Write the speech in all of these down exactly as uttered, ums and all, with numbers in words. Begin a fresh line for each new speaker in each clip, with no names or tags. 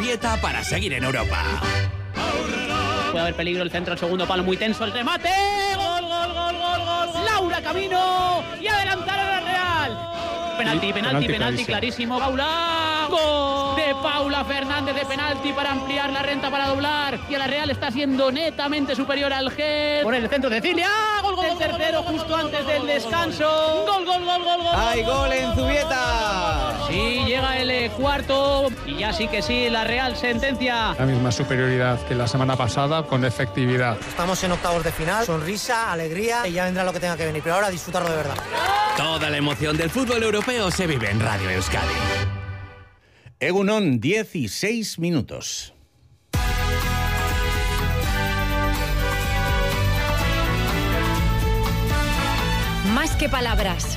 Zubieta para seguir en Europa.
Puede haber peligro, el centro, el segundo palo muy tenso, el remate. ¡Gol, gol, gol, gol, gol! gol. Laura Camino y adelantaron a Real. Penalti, penalti, penalti, clarísimo. Paula. Gol de Paula Fernández de penalti para ampliar la renta, para doblar. Y a la Real está siendo netamente superior al G. Por el centro de Cilia. Gol, gol, el tercero justo antes del descanso. Gol, gol, gol, gol, gol.
¡Hay gol en Zubieta!
Sí, llega el eh, cuarto. Y ya sí que sí, la Real sentencia.
La misma superioridad que la semana pasada, con efectividad.
Estamos en octavos de final. Sonrisa, alegría y ya vendrá lo que tenga que venir. Pero ahora disfrutarlo de verdad.
Toda la emoción del fútbol europeo se vive en Radio Euskadi.
Egunon, dieciséis minutos.
Más que palabras.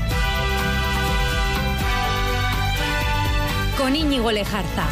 Con Íñigo Lejarza.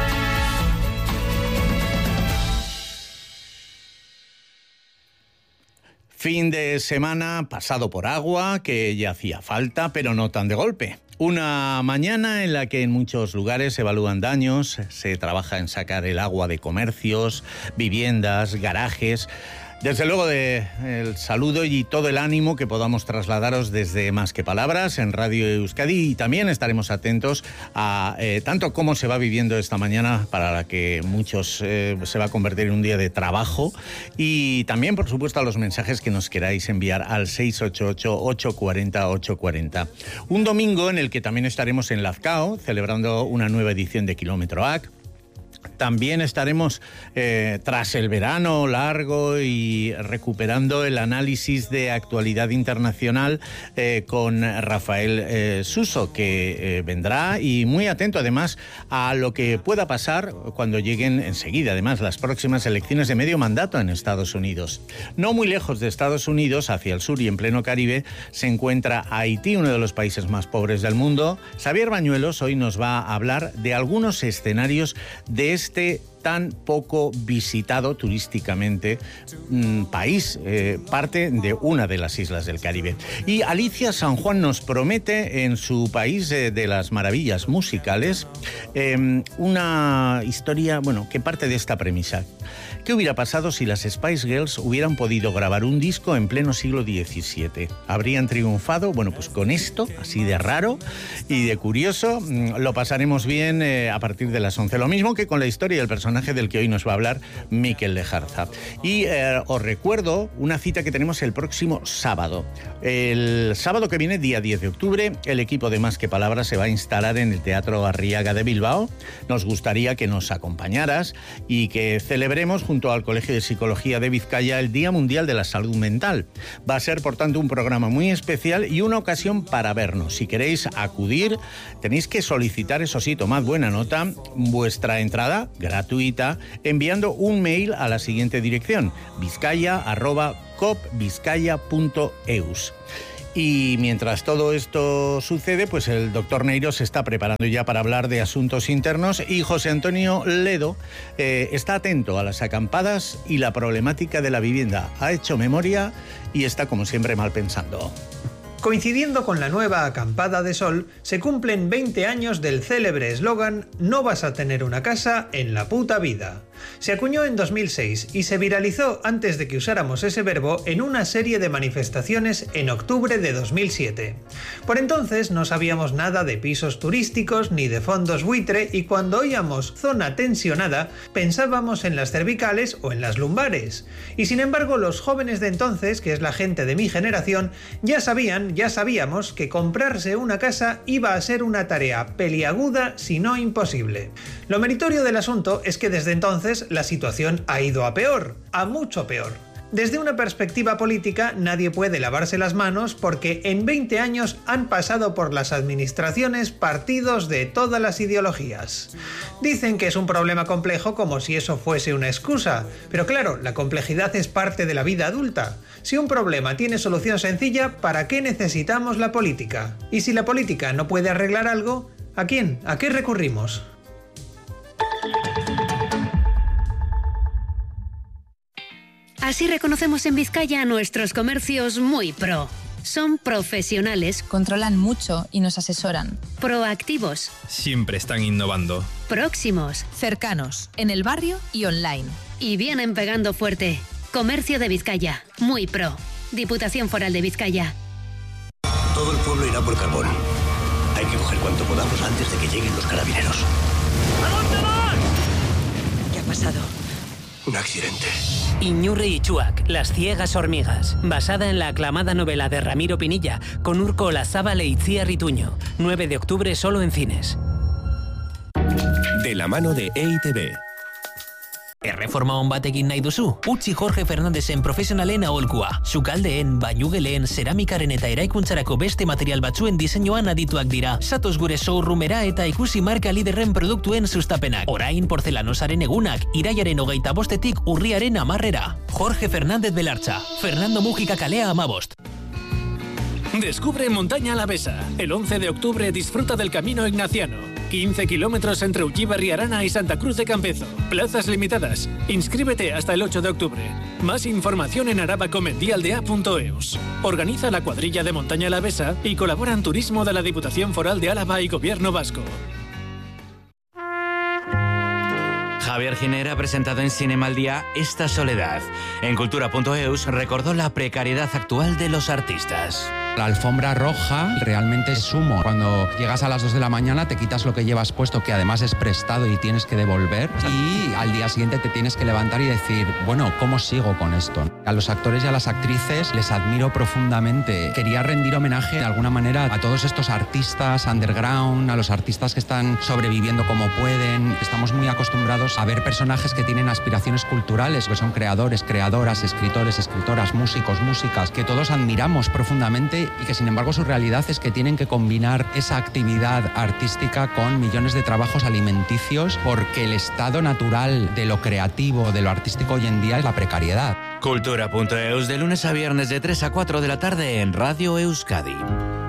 Fin de semana pasado por agua, que ya hacía falta, pero no tan de golpe. Una mañana en la que en muchos lugares se evalúan daños, se trabaja en sacar el agua de comercios, viviendas, garajes. Desde luego, de el saludo y todo el ánimo que podamos trasladaros desde Más que Palabras en Radio Euskadi, y también estaremos atentos a eh, tanto cómo se va viviendo esta mañana, para la que muchos eh, se va a convertir en un día de trabajo, y también, por supuesto, a los mensajes que nos queráis enviar al seis ocho ocho, ocho cuatro cero, ocho cuatro cero. Un domingo en el que también estaremos en Lazcao celebrando una nueva edición de Kilómetro A C. También estaremos, eh, tras el verano largo, y recuperando el análisis de actualidad internacional eh, con Rafael eh, Suso, que eh, vendrá, y muy atento además a lo que pueda pasar cuando lleguen enseguida, además, las próximas elecciones de medio mandato en Estados Unidos. No muy lejos de Estados Unidos, hacia el sur y en pleno Caribe, se encuentra Haití, uno de los países más pobres del mundo. Xavier Bañuelos hoy nos va a hablar de algunos escenarios de este tan poco visitado turísticamente mmm, país, eh, parte de una de las islas del Caribe. Y Alicia San Juan nos promete, en su país eh, de las maravillas musicales, eh, una historia, bueno, que parte de esta premisa. ¿Qué hubiera pasado si las Spice Girls hubieran podido grabar un disco en pleno siglo diecisiete? ¿Habrían triunfado? Bueno, pues con esto, así de raro y de curioso, lo pasaremos bien eh, a partir de las once. Lo mismo que con la historia del personaje del que hoy nos va a hablar Mikel Lejarza. Y eh, os recuerdo una cita que tenemos el próximo sábado. El sábado que viene, día diez de octubre, el equipo de Más que Palabras se va a instalar en el Teatro Arriaga de Bilbao. Nos gustaría que nos acompañaras y que celebremos junto al Colegio de Psicología de Vizcaya el Día Mundial de la Salud Mental. Va a ser, por tanto, un programa muy especial y una ocasión para vernos. Si queréis acudir, tenéis que solicitar, eso sí, tomad buena nota, vuestra entrada gratuita, enviando un mail a la siguiente dirección: vizcaya arroba copvizcaya punto eus. Y mientras todo esto sucede, pues el doctor Neiro se está preparando ya para hablar de asuntos internos, y José Antonio Ledo eh, está atento a las acampadas y la problemática de la vivienda. Ha hecho memoria y está, como siempre, mal pensando.
Coincidiendo con la nueva acampada de sol, se cumplen veinte años del célebre eslogan «No vas a tener una casa en la puta vida». Se acuñó en dos mil seis y se viralizó antes de que usáramos ese verbo en una serie de manifestaciones en octubre de dos mil siete. Por entonces no sabíamos nada de pisos turísticos ni de fondos buitre, y cuando oíamos zona tensionada pensábamos en las cervicales o en las lumbares. Y sin embargo, los jóvenes de entonces, que es la gente de mi generación, ya sabían, ya sabíamos que comprarse una casa iba a ser una tarea peliaguda, si no imposible. Lo meritorio del asunto es que desde entonces la situación ha ido a peor, a mucho peor. Desde una perspectiva política, nadie puede lavarse las manos porque en veinte años han pasado por las administraciones partidos de todas las ideologías. Dicen que es un problema complejo como si eso fuese una excusa, pero claro, la complejidad es parte de la vida adulta. Si un problema tiene solución sencilla, ¿para qué necesitamos la política? Y si la política no puede arreglar algo, ¿a quién? ¿A qué recurrimos?
Así reconocemos en Vizcaya a nuestros comercios muy pro.
Son profesionales.
Controlan mucho y nos asesoran.
Proactivos.
Siempre están innovando.
Próximos.
Cercanos. En el barrio y online.
Y vienen pegando fuerte. Comercio de Vizcaya. Muy pro. Diputación Foral de Vizcaya.
Todo el pueblo irá por carbón. Hay que coger cuanto podamos antes de que lleguen los carabineros.
¿A dónde vas?
¿Qué ha pasado?
Un accidente.
Iñurri y Chuac, las ciegas hormigas, basada en la aclamada novela de Ramiro Pinilla, con Urko Olazábal e Itziar Rituño. nueve de octubre solo en cines.
De la mano de E I T B.
Erreforma on batekin nahi duzu? Utzi Jorge Fernandesen profesionalen aholkua. Sukaldeen, bainugelen, zeramikaren eta eraikuntzarako beste material batzuen diseinuan adituak dira. Satoz gure showroomera eta ikusi marka liderren produktuen sustapenak. Orain porcelanosaren egunak, iraiaren hogeita bostetik urriaren amarrera. Jorge Fernández Belartza, Fernando Mújica kalea amabost.
Descubre Montaña Alavesa. El once de octubre disfruta del Camino Ignaciano. quince kilómetros entre Ullíbarri Arana y Santa Cruz de Campezo. Plazas limitadas. Inscríbete hasta el ocho de octubre. Más información en arabacomendialdea punto eus. Organiza la cuadrilla de Montaña Alavesa y colaboran Turismo de la Diputación Foral de Álava y Gobierno Vasco.
Javier Giner ha presentado en Cinema al Día Esta soledad. En cultura punto eus recordó la precariedad actual de los artistas.
La alfombra roja realmente es humo. Cuando llegas a las dos de la mañana te quitas lo que llevas puesto, que además es prestado y tienes que devolver, y al día siguiente te tienes que levantar y decir, bueno, ¿cómo sigo con esto? A los actores y a las actrices les admiro profundamente. Quería rendir homenaje de alguna manera a todos estos artistas underground, a los artistas que están sobreviviendo como pueden. Estamos muy acostumbrados a ver personajes que tienen aspiraciones culturales, que son creadores, creadoras, escritores, escritoras, músicos, músicas, que todos admiramos profundamente, y que sin embargo su realidad es que tienen que combinar esa actividad artística con millones de trabajos alimenticios, porque el estado natural de lo creativo, de lo artístico hoy en día es la precariedad.
cultura punto eus de lunes a viernes de tres a cuatro de la tarde en Radio Euskadi.